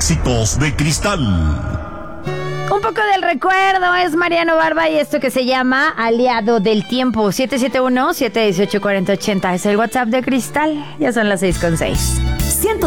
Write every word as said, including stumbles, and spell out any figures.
éxitos de Cristal. Un poco del recuerdo, es Mariano Barba y esto que se llama Aliado del Tiempo. Siete siete uno, siete uno ocho, cuatro cero ocho cero es el WhatsApp de Cristal. Ya son las seis con seis.